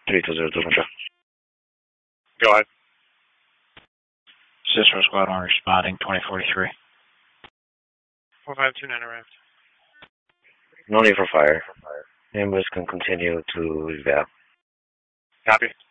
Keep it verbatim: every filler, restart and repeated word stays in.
three two zero two, control. Go ahead. Cicero Squad one responding, twenty forty-three. four five two nine arrived. No need for fire. Ambulance can continue to eval. Copy.